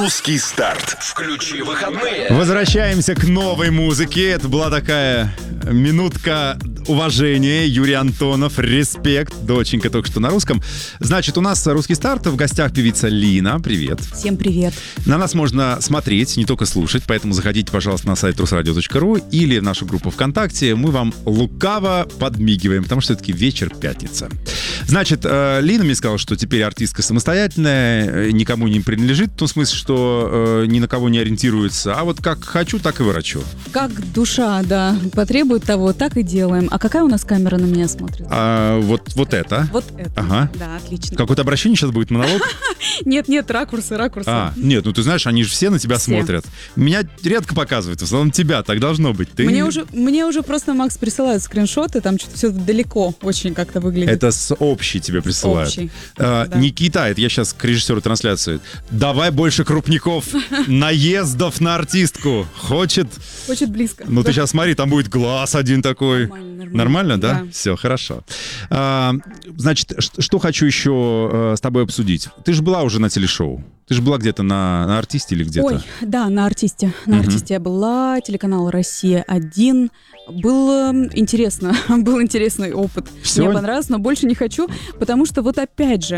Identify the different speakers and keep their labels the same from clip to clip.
Speaker 1: Русский старт. Включи выходные.
Speaker 2: Возвращаемся к новой музыке. Это была такая минутка уважения. Юрий Антонов, респект. Доченька только что на русском. Значит, у нас русский старт. В гостях певица Лина. Привет.
Speaker 3: Всем привет.
Speaker 2: На нас можно смотреть, не только слушать. Поэтому заходите, пожалуйста, на сайт rusradio.ru или в нашу группу ВКонтакте. Мы вам лукаво подмигиваем, потому что все-таки вечер пятница. Значит, Лина мне сказала, что теперь артистка самостоятельная, никому не принадлежит, в том смысле, что ни на кого не ориентируется, а вот как хочу, так и ворочу.
Speaker 3: Как душа, да, потребует того, так и делаем. А какая у нас камера на меня смотрит?
Speaker 2: Вот это.
Speaker 3: Вот это.
Speaker 2: Ага.
Speaker 3: Да, отлично.
Speaker 2: Какое-то обращение сейчас будет, монолог?
Speaker 3: Нет, ракурсы.
Speaker 2: Нет, ну ты знаешь, они же все на тебя
Speaker 3: Все.
Speaker 2: смотрят. Меня редко показывают, в основном тебя, так должно быть. Ты...
Speaker 3: Мне уже просто Макс присылает скриншоты, там что-то все далеко очень как-то выглядит.
Speaker 2: Это с общей тебе присылают.
Speaker 3: Общий.
Speaker 2: Да.
Speaker 3: Да.
Speaker 2: Никита, это я сейчас к режиссеру трансляции. Давай больше крупников, наездов на артистку. Хочет.
Speaker 3: Очень близко.
Speaker 2: Ну ты сейчас смотри, там будет глаз один такой.
Speaker 3: Нормально.
Speaker 2: Нормально, да?
Speaker 3: Да.
Speaker 2: Все, хорошо. Значит, что хочу еще с тобой обсудить. Ты же была уже на телешоу. Ты же была где-то на «Артисте» или где-то?
Speaker 3: Ой, да, на «Артисте». На «Артисте» я была, телеканал «Россия-1». Был интересный опыт.
Speaker 2: Всё?
Speaker 3: Мне понравилось, но больше не хочу, потому что вот опять же,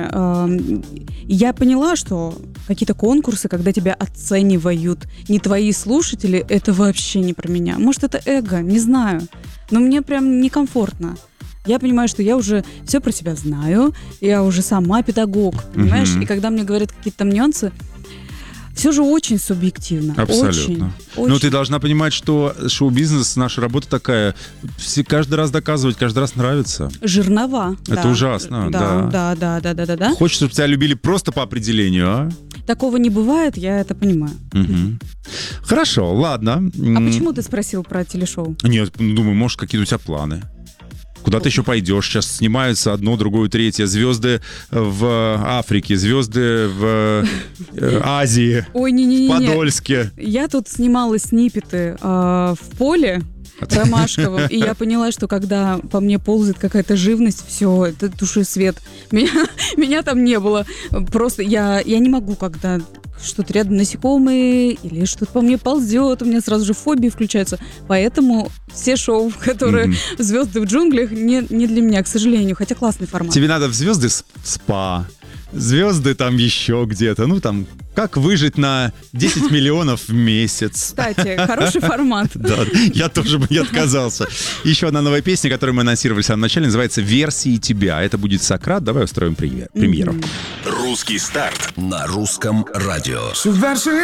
Speaker 3: я поняла, что какие-то конкурсы, когда тебя оценивают не твои слушатели, это вообще не про меня. Может, это эго, не знаю. Но мне прям некомфортно. Я понимаю, что я уже все про себя знаю, я уже сама педагог, понимаешь? И когда мне говорят какие-то там нюансы, все же очень субъективно.
Speaker 2: Абсолютно.
Speaker 3: Очень.
Speaker 2: Но ты должна понимать, что шоу-бизнес, наша работа такая, каждый раз доказывать, каждый раз нравится.
Speaker 3: Жернова.
Speaker 2: Это
Speaker 3: да.
Speaker 2: ужасно,
Speaker 3: Да.
Speaker 2: Хочется, чтобы тебя любили просто по определению, а?
Speaker 3: Такого не бывает, я это понимаю.
Speaker 2: Мгм. Хорошо, ладно.
Speaker 3: А почему ты спросил про телешоу?
Speaker 2: Нет, думаю, может, какие-то у тебя планы. Куда ты еще пойдешь? Сейчас снимаются одно, другое, третье. Звезды в Африке, звезды в Азии,
Speaker 3: Ой,
Speaker 2: в
Speaker 3: не-не-не.
Speaker 2: Подольске.
Speaker 3: Я тут снимала сниппеты в поле ромашковом, и я поняла, что когда по мне ползает какая-то живность, все, это туши свет. Меня там не было. Просто я не могу, когда что-то рядом насекомые или что-то по мне ползет, у меня сразу же фобии включаются. Поэтому все шоу, которые «Звезды в джунглях», не для меня, к сожалению, хотя классный формат.
Speaker 2: Тебе надо в звезды спа, звезды там еще где-то. Ну, там, как выжить на 10 миллионов в месяц.
Speaker 3: Кстати, хороший формат.
Speaker 2: Да, я тоже бы не отказался. Еще одна новая песня, которую мы анонсировали в самом начале, называется «Версии тебя». Это будет Сократ. Давай устроим премьеру.
Speaker 1: Русский старт на русском радио.
Speaker 4: Версии